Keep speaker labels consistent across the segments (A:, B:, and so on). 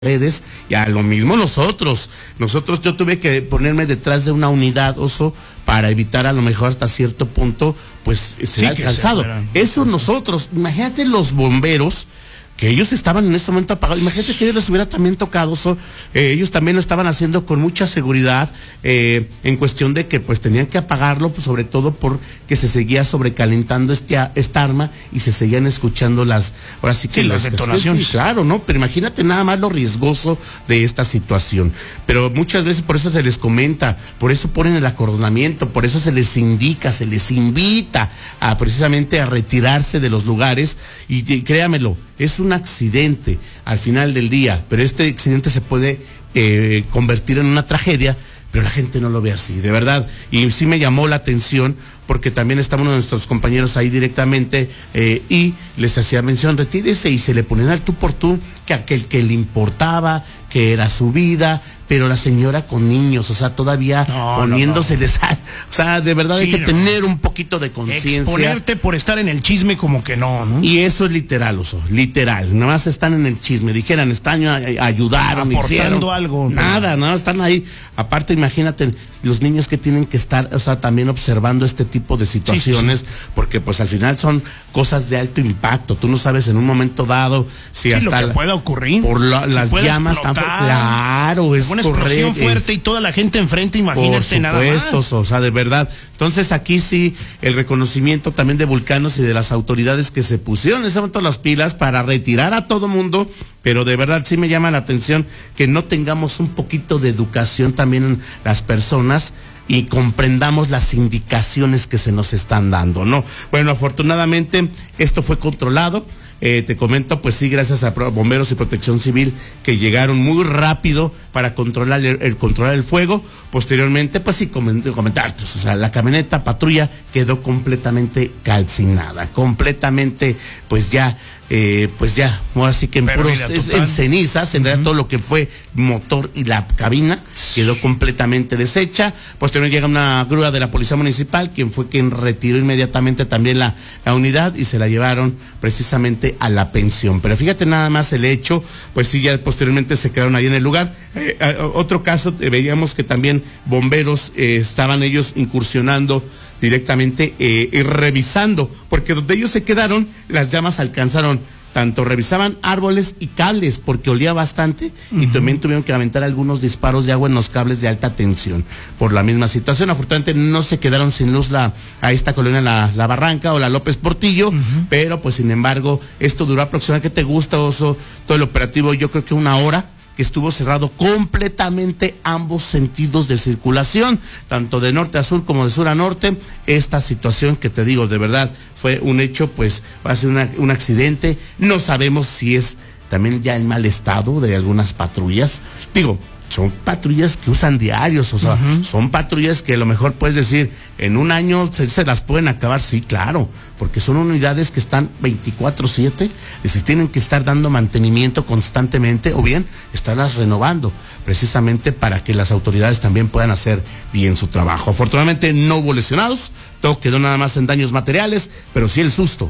A: redes, y a lo mismo nosotros, yo tuve que ponerme detrás de una unidad, Oso, para evitar a lo mejor hasta cierto punto, pues, ser alcanzado. Eso nosotros, imagínate los bomberos, que ellos estaban en ese momento apagados, imagínate que ellos les hubiera también tocado, ellos también lo estaban haciendo con mucha seguridad, en cuestión de que pues tenían que apagarlo, pues, sobre todo porque se seguía sobrecalentando esta arma y se seguían escuchando las
B: detonaciones.
A: Sí, claro, ¿no? Pero imagínate nada más lo riesgoso de esta situación. Pero muchas veces por eso se les comenta, por eso ponen el acordonamiento, por eso se les indica, se les invita a precisamente a retirarse de los lugares, y créamelo, es un accidente al final del día, pero este accidente se puede convertir en una tragedia, pero la gente no lo ve así, de verdad. Y sí me llamó la atención, porque también estaba uno de nuestros compañeros ahí directamente, y les hacía mención, retírese, y se le ponían al tú por tú, que aquel que le importaba, que era su vida, pero la señora con niños, o sea, todavía poniéndoseles, o sea, de verdad sí, hay que tener un poquito de conciencia.
B: Exponerte por estar en el chisme como que no.
A: Y eso es literal, Oso, literal, nada más están en el chisme, dijeran, están ayudaron, hicieron
B: algo.
A: Nada, están ahí. Aparte, imagínate, los niños que tienen que estar, o sea, también observando este tipo de situaciones, sí. Porque pues al final son cosas de alto impacto, tú no sabes en un momento dado si hasta
B: lo que pueda ocurrir,
A: por las llamas tan claro, es
B: una explosión fuerte y toda la gente enfrente, imagínate nada más.
A: Por supuesto, o sea, de verdad. Entonces aquí sí, el reconocimiento también de Vulcanos y de las autoridades que se pusieron en ese momento las pilas para retirar a todo mundo, pero de verdad sí me llama la atención que no tengamos un poquito de educación también en las personas y comprendamos las indicaciones que se nos están dando, ¿no? Bueno, afortunadamente esto fue controlado. Te comento, pues sí, gracias a bomberos y protección civil que llegaron muy rápido para controlar el fuego. Posteriormente, pues sí, comentarte, o sea, la camioneta patrulla quedó completamente calcinada, completamente, pues ya, así que en cenizas, en realidad todo lo que fue motor y la cabina quedó completamente deshecha. Posteriormente llega una grúa de la Policía Municipal, quien retiró inmediatamente también la unidad y se la llevaron precisamente a la pensión. Pero fíjate nada más el hecho, pues sí, ya posteriormente se quedaron ahí en el lugar. Otro caso, veíamos que también bomberos estaban ellos incursionando directamente y revisando, porque donde ellos se quedaron, las llamas alcanzaron, tanto revisaban árboles y cables, porque olía bastante, y también tuvieron que aventar algunos disparos de agua en los cables de alta tensión, por la misma situación. Afortunadamente no se quedaron sin luz a esta colonia, la Barranca o la López Portillo, pero pues sin embargo, esto duró aproximadamente, ¿qué te gusta, Oso? Todo el operativo, yo creo que 1 hora, que estuvo cerrado completamente ambos sentidos de circulación, tanto de norte a sur como de sur a norte. Esta situación que te digo, de verdad, fue un hecho, pues va a ser un accidente. No sabemos si es también ya en mal estado de algunas patrullas. Digo, son patrullas que usan diarios, o sea, son patrullas que a lo mejor puedes decir, en un año se las pueden acabar, sí, claro, porque son unidades que están 24/7, les tienen que estar dando mantenimiento constantemente, o bien estarlas renovando, precisamente para que las autoridades también puedan hacer bien su trabajo. Afortunadamente no hubo lesionados, todo quedó nada más en daños materiales, pero sí el susto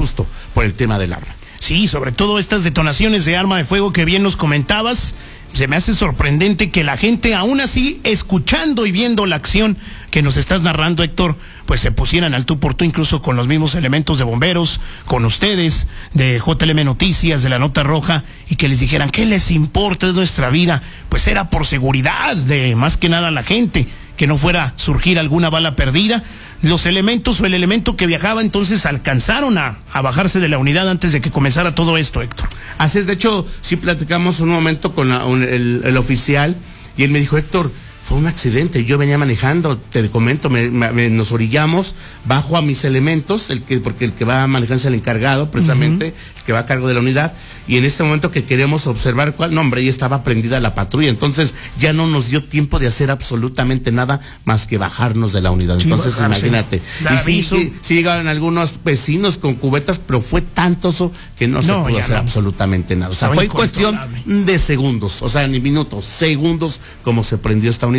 A: por el tema del arma.
B: Sí, sobre todo estas detonaciones de arma de fuego que bien nos comentabas. Se me hace sorprendente que la gente, aún así, escuchando y viendo la acción que nos estás narrando, Héctor, pues se pusieran al tú por tú, incluso con los mismos elementos de bomberos, con ustedes, de JLM Noticias, de la Nota Roja, y que les dijeran, ¿qué les importa? Es nuestra vida. Pues era por seguridad de más que nada la gente, que no fuera a surgir alguna bala perdida. Los elementos o el elemento que viajaba entonces alcanzaron a bajarse de la unidad antes de que comenzara todo esto, Héctor.
A: Así es, de hecho, sí platicamos un momento con el oficial, y él me dijo, Héctor, fue un accidente, yo venía manejando, te comento, nos orillamos, bajo a mis elementos, porque el que va manejando es el encargado, precisamente, el que va a cargo de la unidad, y en este momento que queremos observar ya estaba prendida la patrulla, entonces ya no nos dio tiempo de hacer absolutamente nada más que bajarnos de la unidad. Sí, entonces imagínate. Y sí llegaron algunos vecinos con cubetas, pero fue tanto eso que no se pudo hacer absolutamente nada. O sea, fue cuestión de segundos, o sea, ni minutos, segundos, como se prendió esta unidad.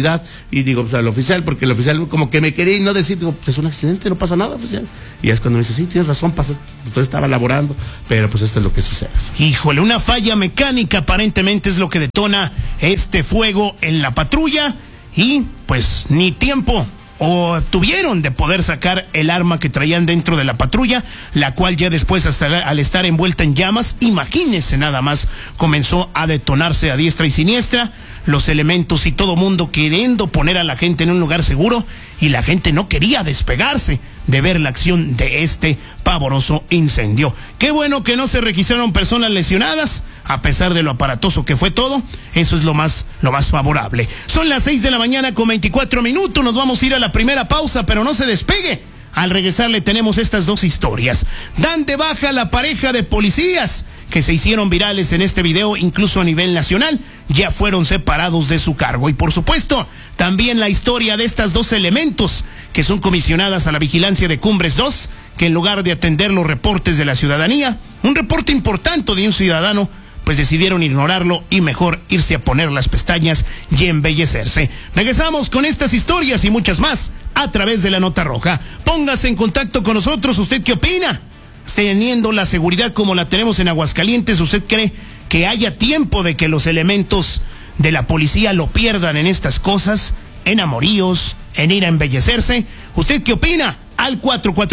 A: autoridad y digo, pues al oficial, porque el oficial como que me quería y no decir, digo, pues es un accidente, no pasa nada, oficial. Y es cuando me dice, sí, tienes razón, usted estaba laborando, pero pues esto es lo que sucede.
B: Híjole, una falla mecánica aparentemente es lo que detona este fuego en la patrulla y pues ni tiempo o tuvieron de poder sacar el arma que traían dentro de la patrulla, la cual ya después, hasta al estar envuelta en llamas, imagínense nada más, comenzó a detonarse a diestra y siniestra, los elementos y todo mundo queriendo poner a la gente en un lugar seguro, y la gente no quería despegarse de ver la acción de este pavoroso incendio. Qué bueno que no se registraron personas lesionadas, a pesar de lo aparatoso que fue todo. Eso es lo más favorable. Son las 6:24 a.m, nos vamos a ir a la primera pausa, pero no se despegue. Al regresar le tenemos estas dos historias. Dan de baja la pareja de policías que se hicieron virales en este video, incluso a nivel nacional, ya fueron separados de su cargo. Y por supuesto, también la historia de estas dos elementos que son comisionadas a la vigilancia de Cumbres 2, que en lugar de atender los reportes de la ciudadanía, un reporte importante de un ciudadano, pues decidieron ignorarlo y mejor irse a poner las pestañas y embellecerse. Regresamos con estas historias y muchas más a través de la Nota Roja. Póngase en contacto con nosotros. ¿Usted qué opina? Teniendo la seguridad como la tenemos en Aguascalientes, ¿usted cree que haya tiempo de que los elementos de la policía lo pierdan en estas cosas, en amoríos, en ir a embellecerse? ¿Usted qué opina? Al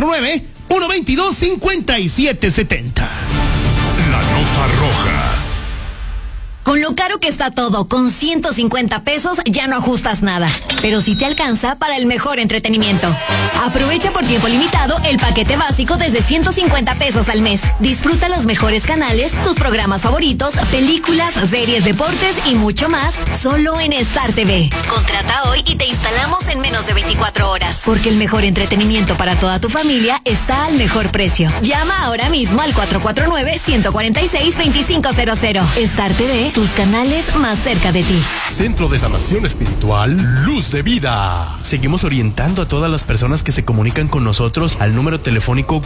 B: 449-122-5770.
C: La Nota Roja.
D: Con lo caro que está todo, con 150 pesos ya no ajustas nada. Pero sí te alcanza para el mejor entretenimiento. Aprovecha por tiempo limitado el paquete básico desde 150 pesos al mes. Disfruta los mejores canales, tus programas favoritos, películas, series, deportes y mucho más, solo en Star TV. Contrata hoy y te instalamos en menos de 24 horas. Porque el mejor entretenimiento para toda tu familia está al mejor precio. Llama ahora mismo al 449-146-2500. Star TV, tus canales más cerca de ti.
C: Centro de Sanación Espiritual, Luz de Vida.
E: Seguimos orientando a todas las personas que se comunican con nosotros al número telefónico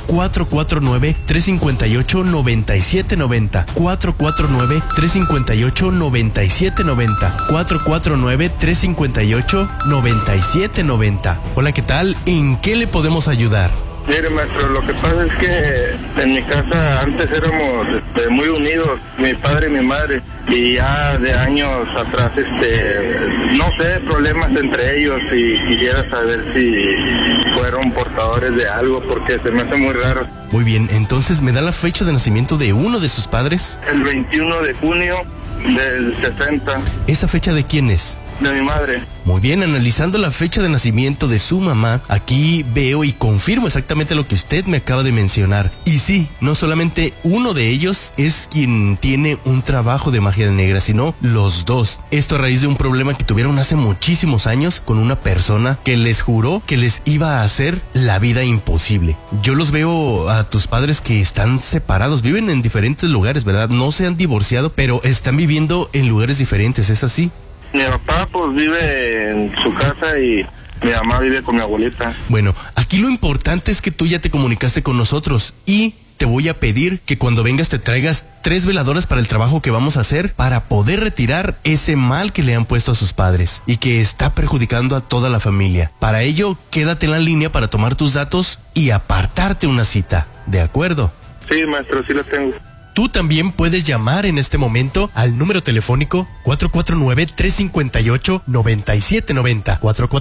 E: 449-358-9790. 449-358-9790. 449-358-9790. Hola, ¿qué tal? ¿En qué le podemos ayudar?
F: Mire, maestro, lo que pasa es que en mi casa antes éramos muy unidos, mi padre y mi madre, y ya de años atrás, no sé, problemas entre ellos, y quisiera saber si fueron portadores de algo, porque se me hace muy raro.
E: Muy bien, entonces, ¿me da la fecha de nacimiento de uno de sus padres?
F: El 21 de junio del 60.
E: ¿Esa fecha de quién es?
F: De mi madre.
E: Muy bien, analizando la fecha de nacimiento de su mamá, aquí veo y confirmo exactamente lo que usted me acaba de mencionar. Y sí, no solamente uno de ellos es quien tiene un trabajo de magia negra, sino los dos. Esto a raíz de un problema que tuvieron hace muchísimos años con una persona que les juró que les iba a hacer la vida imposible. Yo los veo a tus padres que están separados, viven en diferentes lugares, ¿verdad? No se han divorciado, pero están viviendo en lugares diferentes, ¿es así?
F: Mi papá pues vive en su casa y mi mamá vive con mi abuelita.
E: Bueno, aquí lo importante es que tú ya te comunicaste con nosotros y te voy a pedir que cuando vengas te traigas 3 veladoras para el trabajo que vamos a hacer para poder retirar ese mal que le han puesto a sus padres y que está perjudicando a toda la familia. Para ello, quédate en la línea para tomar tus datos y apartarte una cita. ¿De acuerdo?
F: Sí, maestro, sí lo tengo.
E: Tú también puedes llamar en este momento al número telefónico 449-358-9790.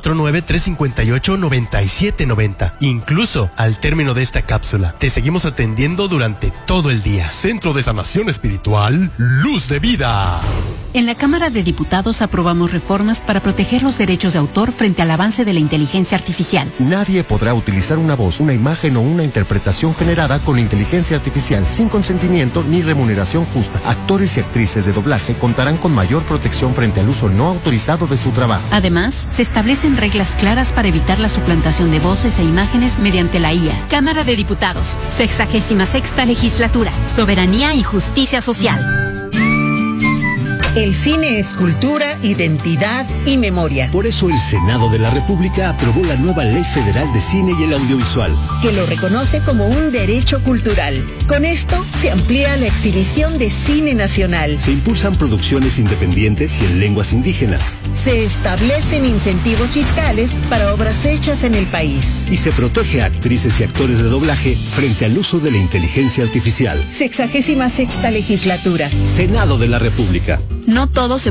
E: 449-358-9790. Incluso al término de esta cápsula, te seguimos atendiendo durante todo el día.
C: Centro de Sanación Espiritual, Luz de Vida.
G: En la Cámara de Diputados aprobamos reformas para proteger los derechos de autor frente al avance de la inteligencia artificial.
H: Nadie podrá utilizar una voz, una imagen o una interpretación generada con inteligencia artificial sin consentimiento ni remuneración justa. Actores y actrices de doblaje contarán con mayor protección frente al uso no autorizado de su trabajo.
G: Además, se establecen reglas claras para evitar la suplantación de voces e imágenes mediante la IA. Cámara de Diputados, 66ª Legislatura, Soberanía y Justicia Social.
I: El cine es cultura, identidad y memoria.
J: Por eso el Senado de la República aprobó la nueva Ley Federal de Cine y el Audiovisual,
I: que lo reconoce como un derecho cultural. Con esto se amplía la exhibición de cine nacional.
J: Se impulsan producciones independientes y en lenguas indígenas.
I: Se establecen incentivos fiscales para obras hechas en el país.
J: Y se protege a actrices y actores de doblaje frente al uso de la inteligencia artificial.
I: 66ª legislatura.
J: Senado de la República.
G: No todo se